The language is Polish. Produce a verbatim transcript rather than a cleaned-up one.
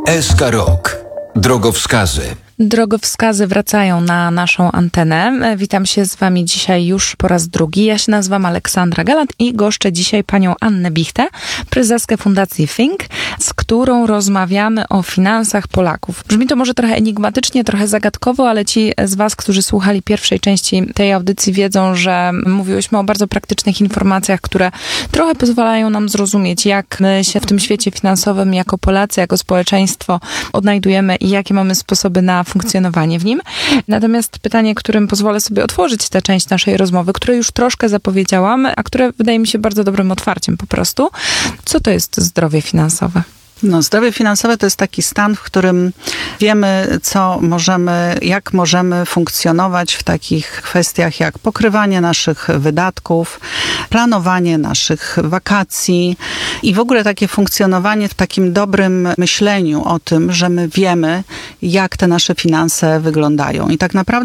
S K Rok. Drogowskazy. Drogowskazy wracają na naszą antenę. Witam się z wami dzisiaj już po raz drugi. Ja się nazywam Aleksandra Galant i goszczę dzisiaj panią Annę Bichtę, prezeskę Fundacji Think, z którą rozmawiamy o finansach Polaków. Brzmi to może trochę enigmatycznie, trochę zagadkowo, ale ci z was, którzy słuchali pierwszej części tej audycji, wiedzą, że mówiłyśmy o bardzo praktycznych informacjach, które trochę pozwalają nam zrozumieć, jak my się w tym świecie finansowym jako Polacy, jako społeczeństwo odnajdujemy i jakie mamy sposoby na funkcjonowanie w nim. Natomiast pytanie, którym pozwolę sobie otworzyć tę część naszej rozmowy, które już troszkę zapowiedziałam, a które wydaje mi się bardzo dobrym otwarciem po prostu. Co to jest zdrowie finansowe? No, zdrowie finansowe to jest taki stan, w którym wiemy, co możemy, jak możemy funkcjonować w takich kwestiach jak pokrywanie naszych wydatków, planowanie naszych wakacji i w ogóle takie funkcjonowanie w takim dobrym myśleniu o tym, że my wiemy, jak te nasze finanse wyglądają. I tak naprawdę